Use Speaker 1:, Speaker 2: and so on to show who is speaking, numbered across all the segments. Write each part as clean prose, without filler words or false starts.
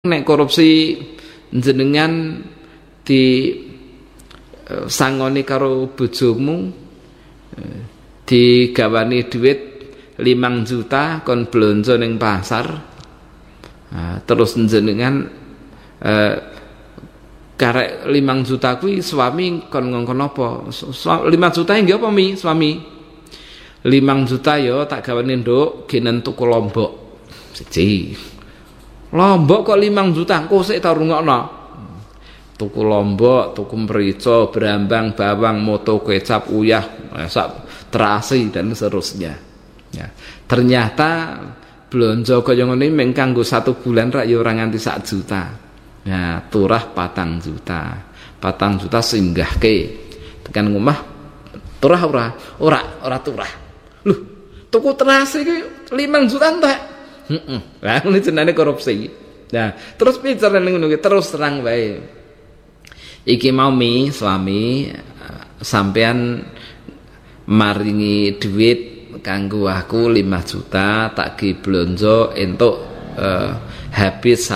Speaker 1: nek korupsi jenengan di sangoni karo bojomu digawani dhuwit 5 juta kon blonjo ning pasar, terus jenengan karek 5 juta kuwi suami kon ngongkon apa? 5 juta nggih apa mi suami? 5 juta yo tak gawani nduk genen tuku lombok. Siji. Lombok kok 5 juta engko sik ta rungokno. Tuku lombok, tuku merica, brambang, bawang, moto, kecap, uyah, sak terasi dan seterusnya. Ya. Ternyata blonjo kaya ngene mung kanggo 1 bulan rak ya ora nganti 1 juta. Ya, turah 4 juta. 4 juta singgahke. Tekan ngomah turah ora turah. Loh, tuku terasi iki 5 juta entek. Lah ini jenenge korupsi. Nah, terus bicara ngono terus terang wae. Iki mau mi suami sampean maringi duit kanggo aku 5 juta tak ki blonjo entuk habis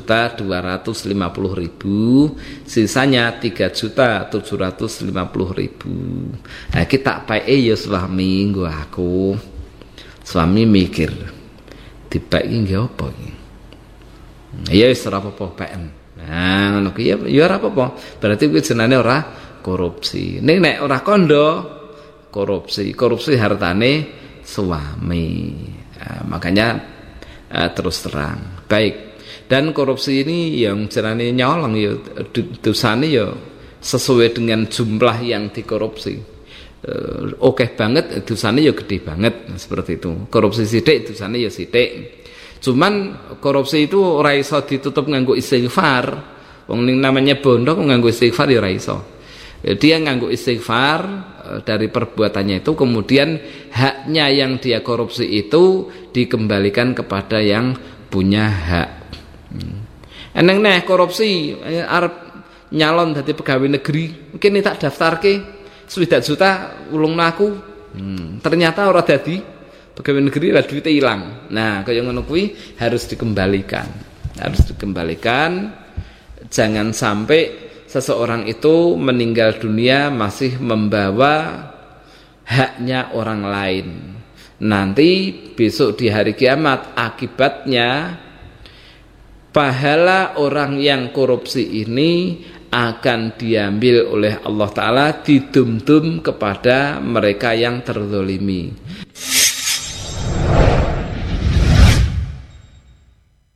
Speaker 1: 1.250.000, sisanya 3.750.000. Nah, kita pae ya suami nggo aku. Suami mikir dipeki nggih apa iki? Ya wis ora apa-apa peken. Nah, ngono ki ya ora apa-apa. Berarti kuwi jenenge ora korupsi. Ning nek ora kondo korupsi. Korupsi hartane suami. Makanya terus terang. Baik. Dan korupsi ini yang jenenge nyolong ya dosane ya sesuai dengan jumlah yang dikorupsi. Oke banget dosane ya gede banget seperti itu. Korupsi sithik dosane ya sithik. Cuman korupsi itu ora iso ditutup nganggo istighfar. Wong ning namanya bondo kok nganggo istighfar ya ora iso. Dia nganggo istighfar dari perbuatannya itu, kemudian haknya yang dia korupsi itu dikembalikan kepada yang punya hak. Eneng neh korupsi arep nyalon dadi pegawai negeri, mungkin tak daftarke 1 juta ulungna aku. Ternyata ora dadi pegawai negeri, lah duitnya hilang. Nah, kaya ngono kuwi harus dikembalikan. Harus dikembalikan. Jangan sampai seseorang itu meninggal dunia masih membawa haknya orang lain. Nanti besok di hari kiamat akibatnya pahala orang yang korupsi ini akan diambil oleh Allah Ta'ala, didum-dum kepada mereka yang terzalimi.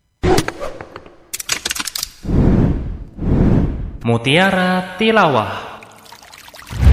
Speaker 2: Mutiara Tilawah.